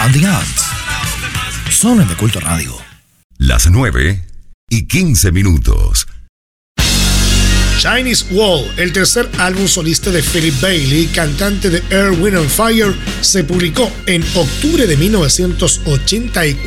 and the Ants. Son en De Culto Radio. Las 9:15. Chinese Wall, el tercer álbum solista de Philip Bailey, cantante de Earth, Wind and Fire, se publicó en octubre de 1984.